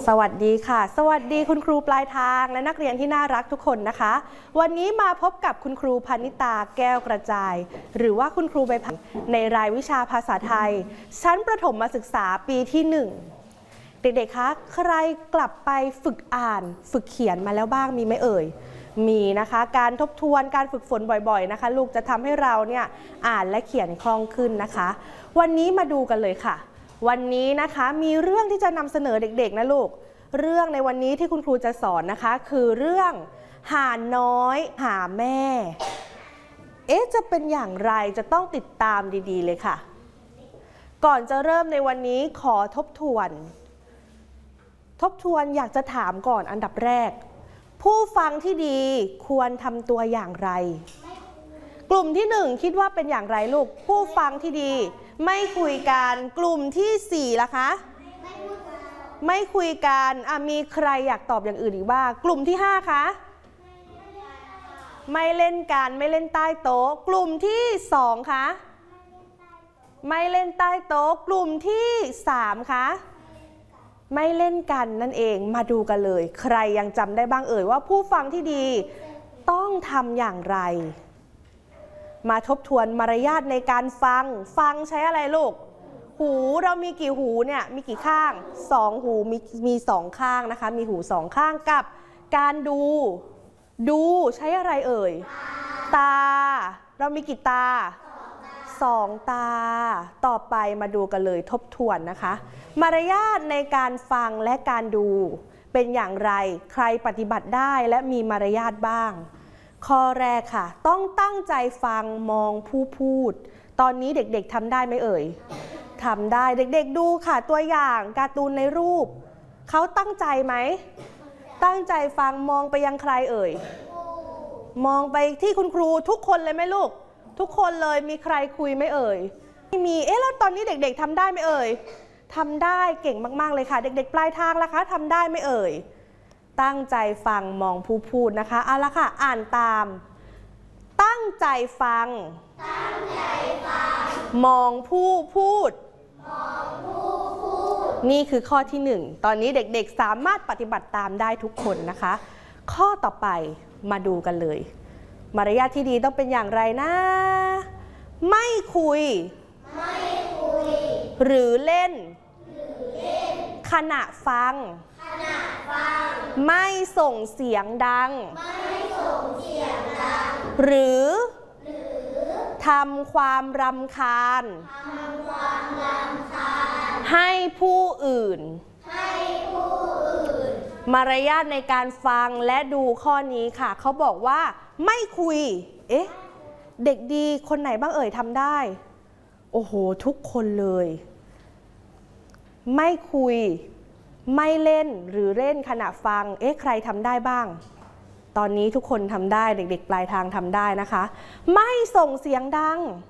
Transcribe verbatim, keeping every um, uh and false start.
วัสดีค่ะสวัสดีคุณครูปลายทางและนักเรียนที่น่ารักทุกคนนะคะวันนี้มาพบกับคุณครูพนิตาแก้วกระจายหรือว่าคุณครูใบผักในรายวิชาภาษาไทยชั้นประถมศึกษาปีที่หนึ่งเด็กๆคะใครกลับไปฝึกอ่านฝึกเขียนมาแล้วบ้างมีไหมเอ่ยมีนะคะการทบทวนการฝึกฝนบ่อยๆนะคะลูกจะทำให้เราเนี่ยอ่านและเขียนคล่องขึ้นนะคะวันนี้มาดูกันเลยค่ะวันนี้นะคะมีเรื่องที่จะนำเสนอเด็กๆนะลูกเรื่องในวันนี้ที่คุณครูจะสอนนะคะคือเรื่องห่านน้อยหาแม่เอ๊ะจะเป็นอย่างไรจะต้องติดตามดีๆเลยค่ะก่อนจะเริ่มในวันนี้ขอทบทวนทบทวนอยากจะถามก่อนอันดับแรกผู้ฟังที่ดีควรทำตัวอย่างไรกลุ่มที่หนึ่งคิดว่าเป็นอย่างไรลูกผู้ฟังที่ดีไม่คุยกันกลุ่มที่สี่ล่ะคะไม่คุยกันอ่ะมีใครอยากตอบอย่างอื่นอีกบ้างกลุ่มที่ห้าคะไม่เล่นกันไม่เล่นใต้โต๊ะกลุ่มที่สองคะไม่เล่นใต้โต๊ะกลุ่มที่สามคะไม่เล่นกันนั่นเองมาดูกันเลยใครยังจำได้บ้างเอ่ยว่าผู้ฟังที่ดีต้องทำอย่างไรมาทบทวนมารยาทในการฟังฟังใช้อะไรลูกหูเรามีกี่หูเนี่ยมีกี่ข้างสองหูมีมีสองข้างนะคะมีหูสองข้างกับการดูดูใช้อะไรเอ่ยตาเรามีกี่ตาสองตาต่อไปมาดูกันเลยทบทวนนะคะมารยาทในการฟังและการดูเป็นอย่างไรใครปฏิบัติได้และมีมารยาทบ้างข้อแรกค่ะต้องตั้งใจฟังมองผู้พูดตอนนี้เด็กๆทำได้ไหมเอ่ยทำได้เด็กๆดูค่ะตัวอย่างการ์ตูนในรูปเขาตั้งใจไหมตั้งใจฟังมองไปยังใครเอ่ยมองไปที่คุณครูทุกคนเลยไหมลูกทุกคนเลยมีใครคุยไหมเอ่ยไม่มีเอ๊ะแล้วตอนนี้เด็กๆทำได้ไหมเอ่ยทำได้เก่งมากๆเลยค่ะเด็กๆปลายทางล่ะคะทำได้ไหมเอ่ยตั้งใจฟังมองผู้พูดนะคะเอาละค่ะอ่านตามตั้งใจฟังตั้งใจฟังมองผู้พูดมองผู้พูดนี่คือข้อที่หนึ่งตอนนี้เด็กๆสามารถปฏิบัติตามได้ทุกคนนะคะข้อต่อไปมาดูกันเลยมารยาทที่ดีต้องเป็นอย่างไรนะไม่คุยไม่คุยหรือเล่นหรือเล่นขณะฟังขณะฟังไม่ส่งเสียงดังไม่ส่งเสียงดังหรือหรือทำความรำคาญทำความรำคาญให้ผู้อื่นให้ผู้อื่นมารยาทในการฟังและดูข้อนี้ค่ะเขาบอกว่าไม่คุยเอ๊ะเด็กดีคนไหนบ้างเอ่ยทำได้โอ้โหทุกคนเลยไม่คุยไม่เล่นหรือเล่นขณะฟังเอ๊ะใครทำได้บ้างตอนนี้ทุกคนทำได้เด็กๆปลายทางทำได้นะคะไม่ส่งเสียงดัง